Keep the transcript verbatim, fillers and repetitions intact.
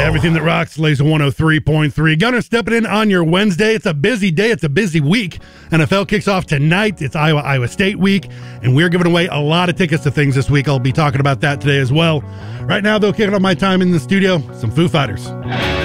Everything that rocks, Laser one oh three point three. Gunner stepping in on your Wednesday. It's a busy day. It's a busy week. N F L kicks off tonight. It's Iowa Iowa State week, and we're giving away a lot of tickets to things this week. I'll be talking about that today as well. Right now, though, kicking off my time in the studio, some Foo Fighters.